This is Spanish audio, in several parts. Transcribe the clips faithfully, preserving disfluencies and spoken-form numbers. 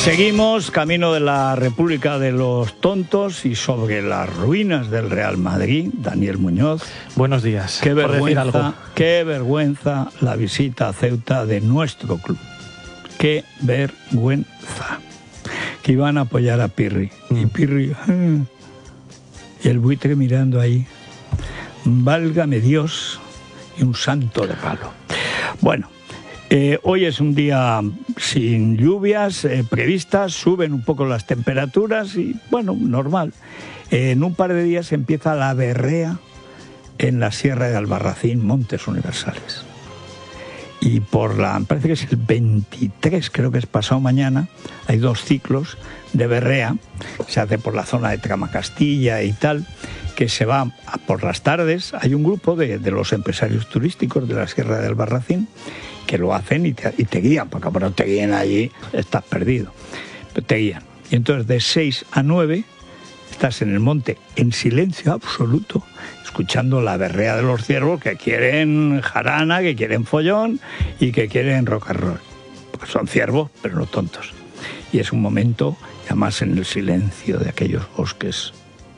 Seguimos camino de la República de los Tontos y sobre las ruinas del Real Madrid. Daniel Muñoz. Buenos días. Qué vergüenza, qué vergüenza la visita a Ceuta de nuestro club. Qué vergüenza. Que iban a apoyar a Pirri. Mm. Y Pirri... Y el buitre mirando ahí. Válgame Dios y un santo de palo. Bueno... Eh, hoy es un día sin lluvias eh, previstas, suben un poco las temperaturas y, bueno, normal. Eh, en un par de días empieza la berrea en la Sierra de Albarracín, Montes Universales. Y por la, me parece que es el veintitrés, creo que es pasado mañana, hay dos ciclos de berrea, se hace por la zona de Tramacastilla y tal, que se va a, por las tardes. Hay un grupo de, de los empresarios turísticos de la Sierra de Albarracín que lo hacen y te, y te guían, porque como no te guían allí, estás perdido. Pero te guían. Y entonces de seis a nueve estás en el monte en silencio absoluto, escuchando la berrea de los ciervos que quieren jarana, que quieren follón y que quieren rock and roll. Porque son ciervos, pero no tontos. Y es un momento, además en el silencio de aquellos bosques,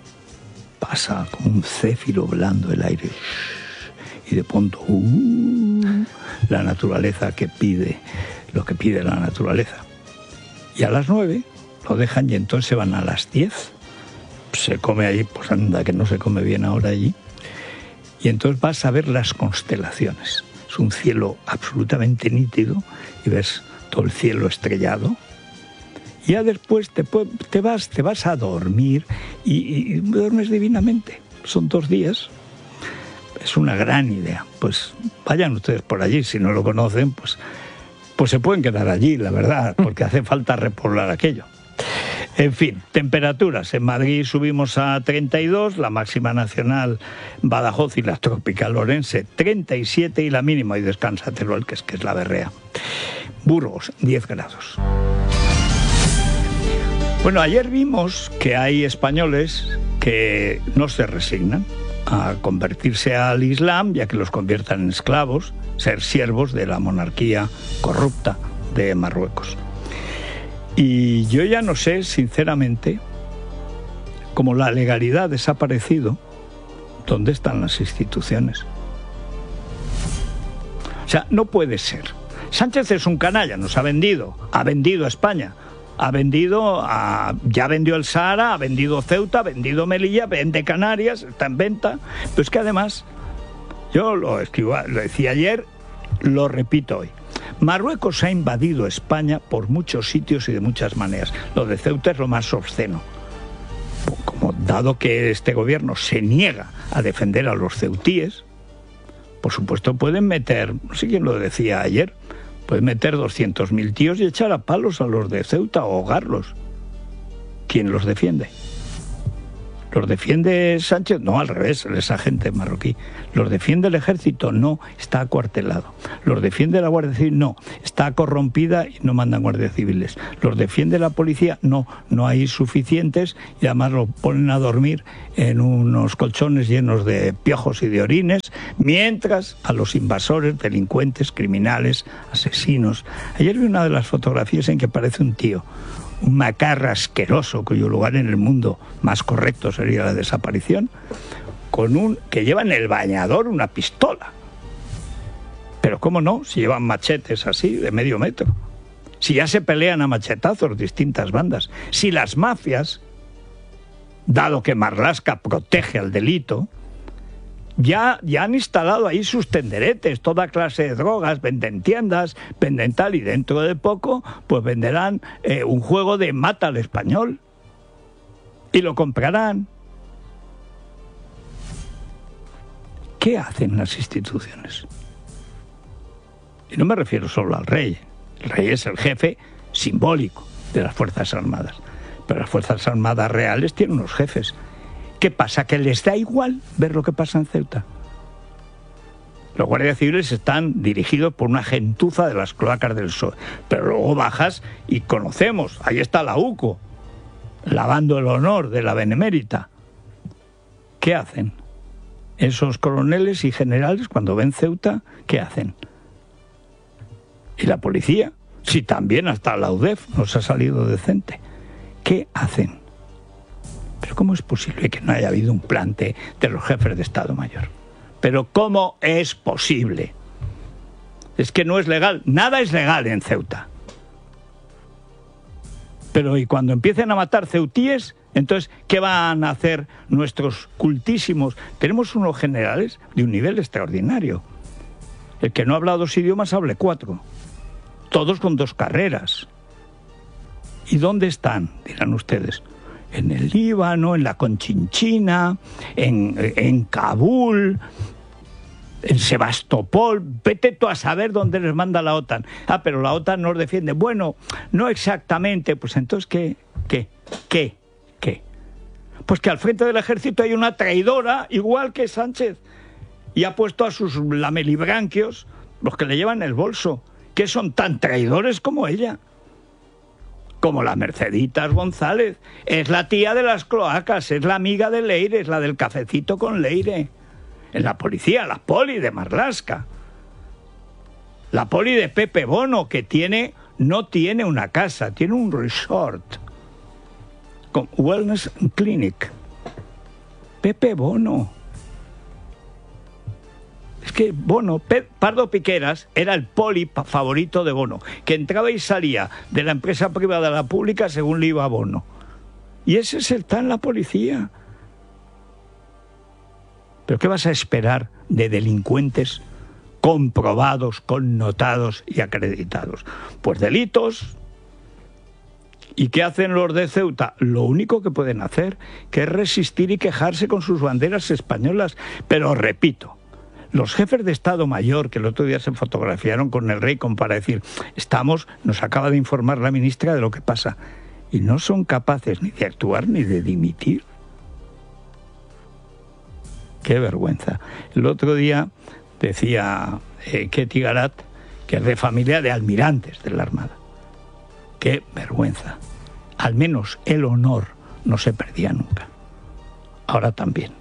pasa como un céfiro blando el aire. Y de pronto, uh, la naturaleza que pide, lo que pide la naturaleza. Y a las nueve lo dejan y entonces se van a las diez. Se come allí, pues anda, que no se come bien ahora allí. Y entonces vas a ver las constelaciones. Es un cielo absolutamente nítido y ves todo el cielo estrellado. Y ya después te, te, vas, te vas a dormir y, y duermes divinamente. Son dos días. Es una gran idea. Pues vayan ustedes por allí, si no lo conocen, pues, pues se pueden quedar allí, la verdad, porque hace falta repoblar aquello. En fin, temperaturas. En Madrid subimos a treinta y dos, la máxima nacional Badajoz y la tropical Orense treinta y siete y la mínima, y descansa Teruel, que es, que es la berrea. Burgos, diez grados. Bueno, ayer vimos que hay españoles que no se resignan a convertirse al Islam, ya que los conviertan en esclavos, ser siervos de la monarquía corrupta de Marruecos. Y yo ya no sé, sinceramente, como la legalidad ha desaparecido, ¿dónde están las instituciones? O sea, no puede ser. Sánchez es un canalla, nos ha vendido, ha vendido a España. Ha vendido, a, ya vendió el Sahara, ha vendido Ceuta, ha vendido Melilla, vende Canarias, está en venta. Pero es que además, yo lo escribo, lo decía ayer, lo repito hoy. Marruecos ha invadido España por muchos sitios y de muchas maneras. Lo de Ceuta es lo más obsceno. Como dado que este gobierno se niega a defender a los ceutíes, por supuesto pueden meter, no sé quién lo decía ayer, pueden meter doscientos mil tíos y echar a palos a los de Ceuta o ahogarlos. ¿Quién los defiende? ¿Los defiende Sánchez? No, al revés, él es agente marroquí. ¿Los defiende el ejército? No, está acuartelado. ¿Los defiende la Guardia Civil? No, está corrompida y no mandan guardias civiles. ¿Los defiende la policía? No, no hay suficientes y además lo ponen a dormir en unos colchones llenos de piojos y de orines, mientras a los invasores, delincuentes, criminales, asesinos. Ayer vi una de las fotografías en que parece un tío, un macarra asqueroso, cuyo lugar en el mundo más correcto sería la desaparición, con un que lleva en el bañador una pistola. Pero cómo no, si llevan machetes así, de medio metro. Si ya se pelean a machetazos distintas bandas. Si las mafias, dado que Marlaska protege al delito, Ya, ya han instalado ahí sus tenderetes, toda clase de drogas, venden tiendas, venden tal, y dentro de poco pues venderán eh, un juego de mata al español y lo comprarán. ¿Qué hacen las instituciones? Y no me refiero solo al rey. El rey es el jefe simbólico de las Fuerzas Armadas, pero las Fuerzas Armadas reales tienen unos jefes. ¿Qué pasa? ¿Que les da igual ver lo que pasa en Ceuta? Los guardias civiles están dirigidos por una gentuza de las cloacas del P S O E. Pero luego bajas y conocemos, ahí está la U C O, lavando el honor de la Benemérita. ¿Qué hacen? Esos coroneles y generales, cuando ven Ceuta, ¿qué hacen? ¿Y la policía? Si también hasta la U D E F nos ha salido decente. ¿Qué hacen? Pero ¿cómo es posible que no haya habido un plante de los jefes de Estado Mayor? Pero ¿cómo es posible? Es que no es legal. Nada es legal en Ceuta. Pero y cuando empiecen a matar ceutíes, entonces, ¿qué van a hacer nuestros cultísimos? Tenemos unos generales de un nivel extraordinario. El que no habla dos idiomas, hable cuatro. Todos con dos carreras. ¿Y dónde están? Dirán ustedes. En el Líbano, en la Conchinchina, en, en Kabul, en Sebastopol. Vete tú a saber dónde les manda la OTAN. Ah, pero la OTAN nos defiende. Bueno, no exactamente. Pues entonces, ¿qué? ¿Qué? ¿Qué? ¿Qué? Pues que al frente del ejército hay una traidora, igual que Sánchez. Y ha puesto a sus lamelibranquios, los que le llevan el bolso, que son tan traidores como ella. Como la Merceditas González. Es la tía de las cloacas, es la amiga de Leire, es la del cafecito con Leire. En la policía, la poli de Marlaska. La poli de Pepe Bono, que tiene, no tiene una casa, tiene un resort. Con Wellness Clinic. Pepe Bono. Es que Bono, Pe- Pardo Piqueras, era el poli favorito de Bono, que entraba y salía de la empresa privada a la pública según le iba a Bono. Y ese es el tan la policía. ¿Pero qué vas a esperar de delincuentes comprobados, connotados y acreditados? Pues delitos. ¿Y qué hacen los de Ceuta? Lo único que pueden hacer, que es resistir y quejarse con sus banderas españolas. Pero repito, los jefes de Estado Mayor, que el otro día se fotografiaron con el rey como para decir, estamos, nos acaba de informar la ministra de lo que pasa, y no son capaces ni de actuar ni de dimitir. ¡Qué vergüenza! El otro día decía eh, Ketty Garat, que es de familia de almirantes de la Armada. ¡Qué vergüenza! Al menos el honor no se perdía nunca. Ahora también.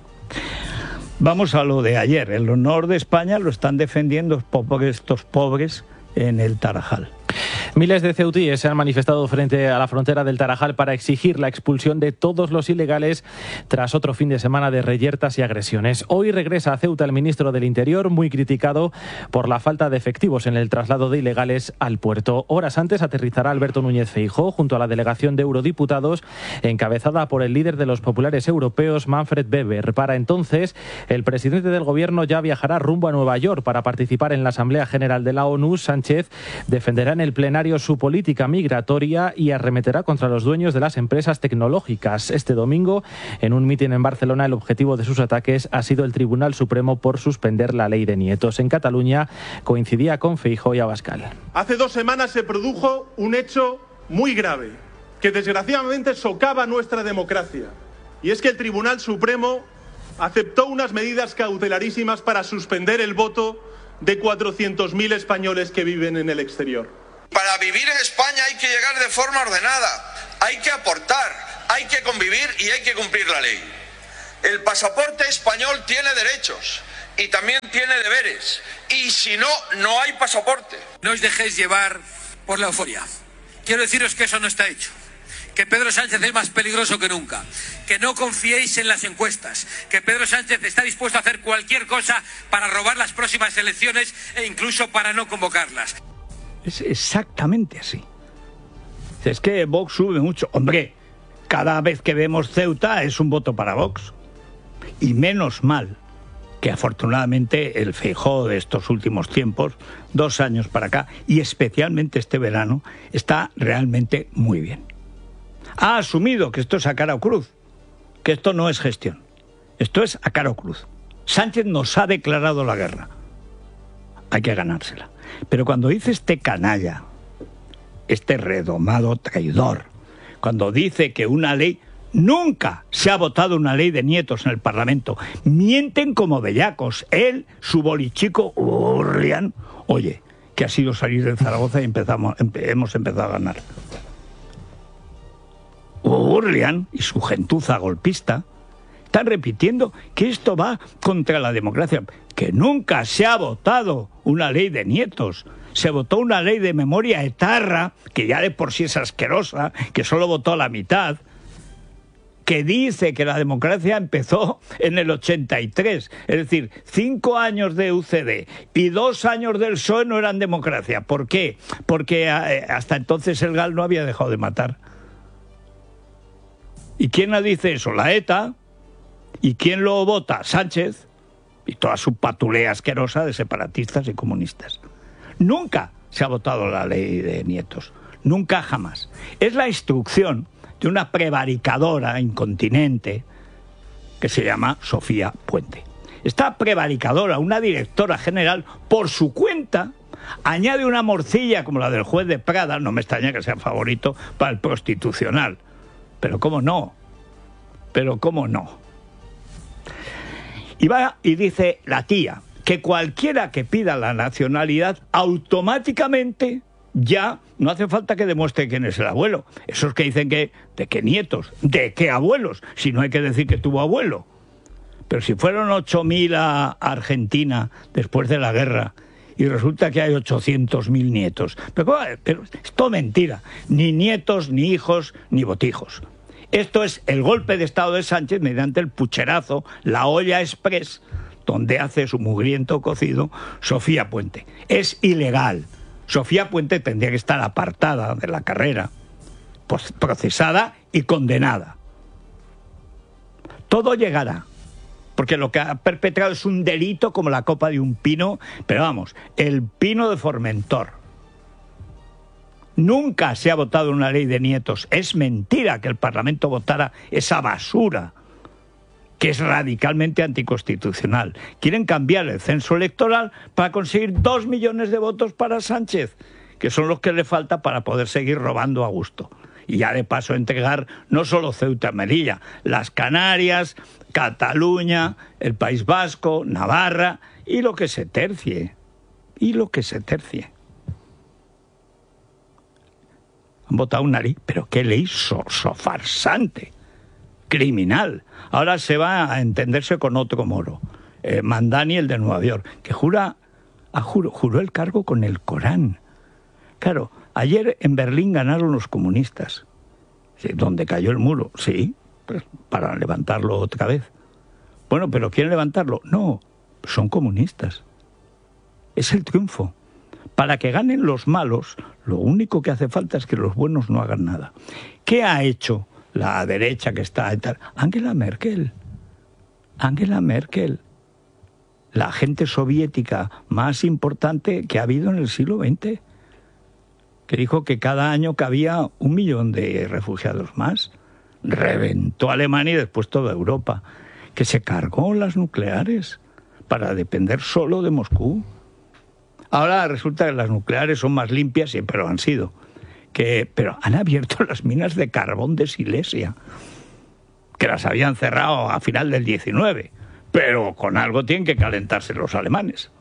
Vamos a lo de ayer. El honor de España lo están defendiendo estos pobres en el Tarajal. Miles de ceutíes se han manifestado frente a la frontera del Tarajal para exigir la expulsión de todos los ilegales tras otro fin de semana de reyertas y agresiones. Hoy regresa a Ceuta el ministro del Interior, muy criticado por la falta de efectivos en el traslado de ilegales al puerto. Horas antes aterrizará Alberto Núñez Feijóo junto a la delegación de eurodiputados encabezada por el líder de los populares europeos, Manfred Weber. Para entonces, el presidente del gobierno ya viajará rumbo a Nueva York para participar en la Asamblea General de la ONU. Sánchez defenderá en el plenario su política migratoria y arremeterá contra los dueños de las empresas tecnológicas. Este domingo, en un mitin en Barcelona, el objetivo de sus ataques ha sido el Tribunal Supremo por suspender la ley de nietos. En Cataluña coincidía con Feijóo y Abascal. Hace dos semanas se produjo un hecho muy grave, que desgraciadamente socava nuestra democracia. Y es que el Tribunal Supremo aceptó unas medidas cautelarísimas para suspender el voto de cuatrocientos mil españoles que viven en el exterior. Para vivir en España hay que llegar de forma ordenada, hay que aportar, hay que convivir y hay que cumplir la ley. El pasaporte español tiene derechos y también tiene deberes. Y si no, no hay pasaporte. No os dejéis llevar por la euforia. Quiero deciros que eso no está hecho. Que Pedro Sánchez es más peligroso que nunca. Que no confiéis en las encuestas. Que Pedro Sánchez está dispuesto a hacer cualquier cosa para robar las próximas elecciones e incluso para no convocarlas. Es exactamente así. Es que Vox sube mucho. Hombre, cada vez que vemos Ceuta es un voto para Vox. Y menos mal que afortunadamente el Feijóo de estos últimos tiempos, dos años para acá, y especialmente este verano, está realmente muy bien. Ha asumido que esto es a cara o cruz, que esto no es gestión. Esto es a cara o cruz. Sánchez nos ha declarado la guerra. Hay que ganársela. Pero cuando dice este canalla, este redomado traidor, cuando dice que una ley, nunca se ha votado una ley de nietos en el Parlamento, mienten como bellacos. Él, su bolichico, Urrián, oye, que ha sido salir de Zaragoza y empezamos, empe, hemos empezado a ganar. Urrián y su gentuza golpista están repitiendo que esto va contra la democracia, que nunca se ha votado una ley de nietos. se votó una ley de memoria etarra, que ya de por sí es asquerosa, que solo votó la mitad, que dice que la democracia empezó en el ochenta y tres, es decir, cinco años de U C D y dos años del P S O E no eran democracia. ¿Por qué? Porque eh, hasta entonces el G A L no había dejado de matar. ¿Y quién la dice eso? La ETA. ¿Y quién lo vota? Sánchez y toda su patulea asquerosa de separatistas y comunistas. Nunca se ha votado la ley de nietos, nunca jamás. Es la instrucción de una prevaricadora incontinente que se llama Sofía Puente. Esta prevaricadora, una directora general, por su cuenta, añade una morcilla como la del juez de Prada, no me extraña que sea favorito para el Constitucional. Pero cómo no, pero cómo no. Y va y dice la tía que cualquiera que pida la nacionalidad automáticamente ya no hace falta que demuestre quién es el abuelo. Esos que dicen que de qué nietos, de qué abuelos, si no hay que decir que tuvo abuelo. Pero si fueron ocho mil a Argentina después de la guerra y resulta que hay ochocientos mil nietos. Pero, pero es todo mentira. Ni nietos, ni hijos, ni botijos. Esto es el golpe de Estado de Sánchez mediante el pucherazo, la olla express, donde hace su mugriento cocido Sofía Puente. Es ilegal. Sofía Puente tendría que estar apartada de la carrera, procesada y condenada. Todo llegará, porque lo que ha perpetrado es un delito como la copa de un pino, pero vamos, el pino de Formentor. Nunca se ha votado una ley de nietos. Es mentira que el Parlamento votara esa basura, que es radicalmente anticonstitucional. Quieren cambiar el censo electoral para conseguir dos millones de votos para Sánchez, que son los que le falta para poder seguir robando a gusto. Y ya de paso entregar no solo Ceuta y Melilla, las Canarias, Cataluña, el País Vasco, Navarra y lo que se tercie. Y lo que se tercie. Han votado una ley, pero qué ley sofarsante, criminal. Ahora se va a entenderse con otro moro, eh, Mandani, el de Nueva York, que jura, ah, juró, juró el cargo con el Corán. Claro, ayer en Berlín ganaron los comunistas, sí, donde cayó el muro, sí, pues para levantarlo otra vez. Bueno, pero ¿quieren levantarlo? No, son comunistas. Es el triunfo. Para que ganen los malos, lo único que hace falta es que los buenos no hagan nada. ¿Qué ha hecho la derecha que está? Angela Merkel. Angela Merkel. La agente soviética más importante que ha habido en el siglo veinte. Que dijo que cada año cabía un millón de refugiados más. Reventó Alemania y después toda Europa. Que se cargó las nucleares para depender solo de Moscú. Ahora resulta que las nucleares son más limpias, siempre lo han sido. Que, pero han abierto las minas de carbón de Silesia, que las habían cerrado a final del diecinueve. Pero con algo tienen que calentarse los alemanes.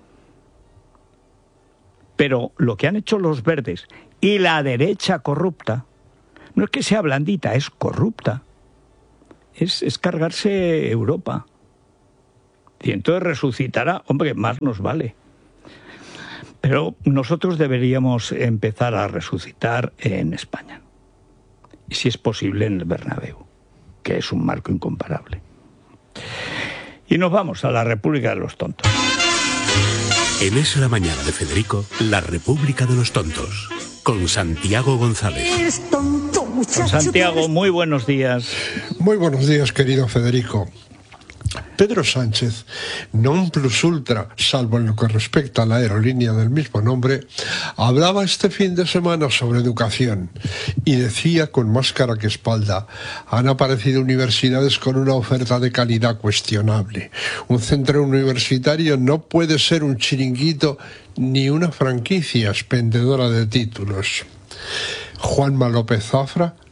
Pero lo que han hecho los verdes y la derecha corrupta, no es que sea blandita, es corrupta. Es, es cargarse Europa. Y entonces resucitará, hombre, más nos vale. Pero nosotros deberíamos empezar a resucitar en España. Y si es posible en el Bernabéu, que es un marco incomparable. Y nos vamos a la República de los Tontos. En Es la Mañana de Federico, la República de los Tontos, con Santiago González. Eres tonto, muchacho. Santiago, muy buenos días. Muy buenos días, querido Federico. Pedro Sánchez, non plus ultra, salvo en lo que respecta a la aerolínea del mismo nombre, hablaba este fin de semana sobre educación y decía con más cara que espalda: han aparecido universidades con una oferta de calidad cuestionable. Un centro universitario no puede ser un chiringuito ni una franquicia expendedora de títulos. Juanma López Zafra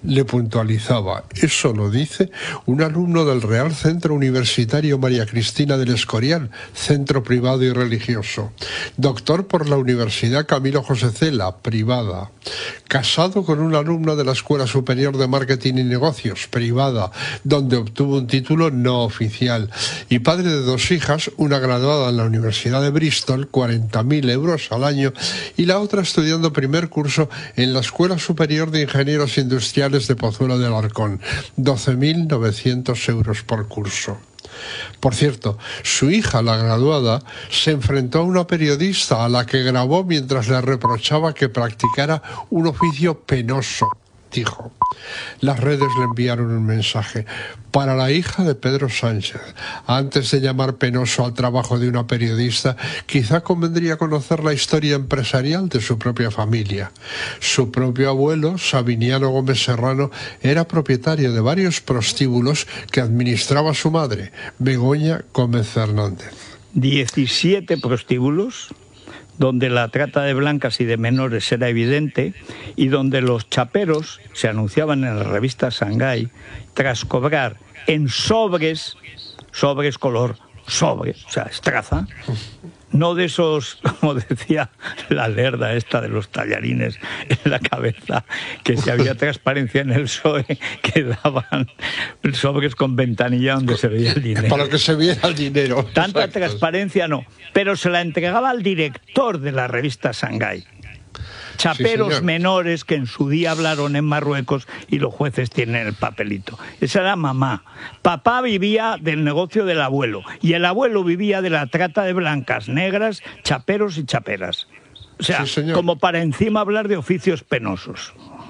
Le puntualizaba: eso lo dice un alumno del Real Centro Universitario María Cristina del Escorial, centro privado y religioso. Doctor por la Universidad Camilo José Cela, privada. Casado con una alumna de la Escuela Superior de Marketing y Negocios, privada, donde obtuvo un título no oficial. Y padre de dos hijas, una graduada en la Universidad de Bristol, cuarenta mil euros al año, y la otra estudiando primer curso en la Escuela Superior de Ingenieros Industriales de Pozuelo de Alarcón, doce mil novecientos euros por curso. Por cierto, su hija, la graduada, se enfrentó a una periodista a la que grabó mientras le reprochaba que practicara un oficio penoso. Dijo: las redes le enviaron un mensaje para la hija de Pedro Sánchez. Antes de llamar penoso al trabajo de una periodista, quizá convendría conocer la historia empresarial de su propia familia. Su propio abuelo, Sabiniano Gómez Serrano, era propietario de varios prostíbulos que administraba su madre, Begoña Gómez Fernández. diecisiete prostíbulos, donde la trata de blancas y de menores era evidente y donde los chaperos se anunciaban en la revista Shanghái tras cobrar en sobres, sobres color sobre, o sea, estraza, no de esos, como decía la lerda esta de los tallarines en la cabeza, que si había transparencia en el P S O E, que daban sobres con ventanilla donde se veía el dinero. Para que se viera el dinero. Tanta Exacto. Transparencia no, pero se la entregaba al director de la revista Shanghái. Chaperos sí, menores que en su día hablaron en Marruecos y los jueces tienen el papelito. Esa era mamá. Papá vivía del negocio del abuelo y el abuelo vivía de la trata de blancas, negras, chaperos y chaperas. O sea, sí, como para encima hablar de oficios penosos.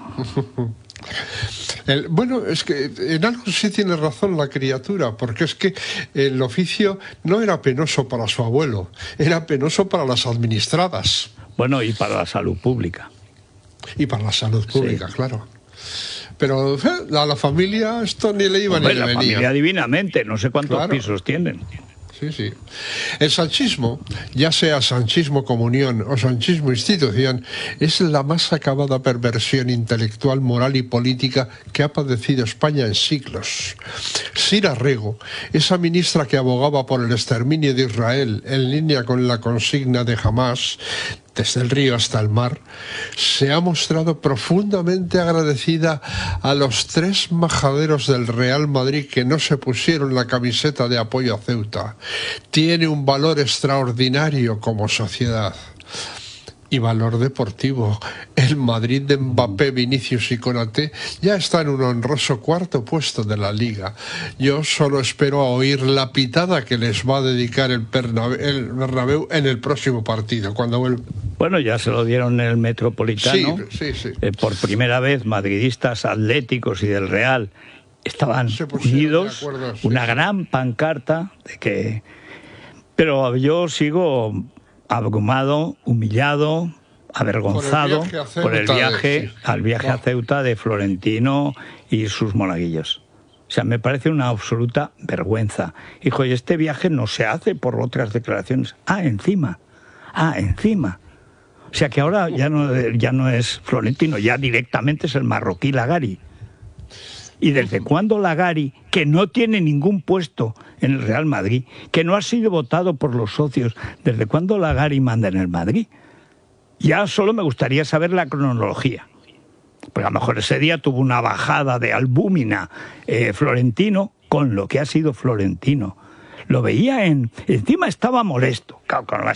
El, bueno, es que en algo sí tiene razón la criatura, porque es que el oficio no era penoso para su abuelo, era penoso para las administradas. Bueno, y para la salud pública. Y para la salud pública, sí. Claro. Pero eh, a la familia esto ni le iba Hombre, ni le la venía. Familia divinamente, no sé cuántos claro. pisos tienen. Sí, sí. El sanchismo, ya sea sanchismo comunión o sanchismo institución, es la más acabada perversión intelectual, moral y política que ha padecido España en siglos. Sira Rego, esa ministra que abogaba por el exterminio de Israel en línea con la consigna de Hamás, desde el río hasta el mar, se ha mostrado profundamente agradecida a los tres majaderos del Real Madrid que no se pusieron la camiseta de apoyo a Ceuta. Tiene un valor extraordinario como sociedad. Y valor deportivo. El Madrid de Mbappé, Vinicius y Konaté ya está en un honroso cuarto puesto de la Liga. Yo solo espero a oír la pitada que les va a dedicar el Bernabéu en el próximo partido, cuando vuelva. Bueno, ya se lo dieron en el Metropolitano. Sí, sí, sí. Eh, por primera vez, madridistas, atléticos y del Real estaban unidos. Acuerdo, sí, una sí. gran pancarta de que... Pero yo sigo... abrumado, humillado, avergonzado por el viaje, por el viaje de, sí. al viaje a Ceuta de Florentino y sus monaguillos. O sea, me parece una absoluta vergüenza. Hijo, y este viaje no se hace por otras declaraciones. Ah, encima. Ah, encima. O sea que ahora ya no, ya no es Florentino, ya directamente es el marroquí Lagari. ¿Y desde cuándo Lagari, que no tiene ningún puesto en el Real Madrid, que no ha sido votado por los socios, desde cuándo Lagari manda en el Madrid? Ya solo me gustaría saber la cronología. Porque a lo mejor ese día tuvo una bajada de albúmina eh, Florentino con lo que ha sido Florentino. Lo veía en... Encima estaba molesto, con la